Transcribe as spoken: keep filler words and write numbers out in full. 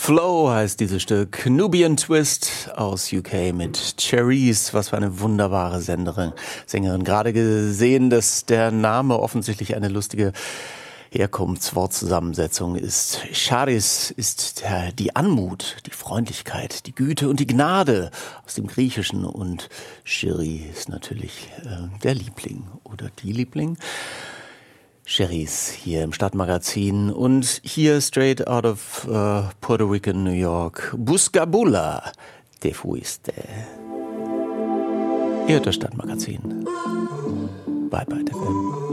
Flow heißt dieses Stück. Nubian Twist aus U K mit Cherries. Was für eine wunderbare Senderin, Sängerin. Gerade gesehen, dass der Name offensichtlich eine lustige Herkunftswortzusammensetzung ist. Charis ist der, die Anmut, die Freundlichkeit, die Güte und die Gnade aus dem Griechischen. Und Cheri ist natürlich äh, der Liebling oder die Liebling. Cheris hier im Stadtmagazin und hier straight out of uh, Puerto Rican, New York, Buscabula, te fuiste. Ihr hört das Stadtmagazin. Bye bye, T V M.